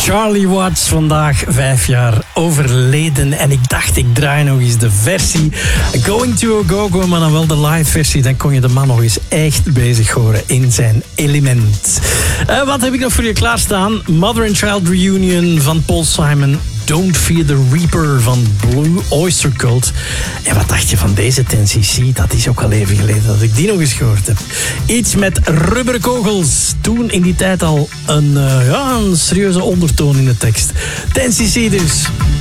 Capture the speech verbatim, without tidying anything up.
Charlie Watts, vandaag vijf jaar overleden. En ik dacht, ik draai nog eens de versie Going to a Go-Go, maar dan wel de live versie. Dan kon je de man nog eens echt bezig horen in zijn element. Uh, wat heb ik nog voor je klaarstaan? Mother and Child Reunion van Paul Simon. Don't Fear the Reaper van Blue Oyster Cult. En wat dacht je van deze ten C C? Dat is ook al even geleden dat ik die nog eens gehoord heb. Iets met rubberen kogels. Toen in die tijd al een, uh, ja, een serieuze ondertoon in de tekst. ten C C dus.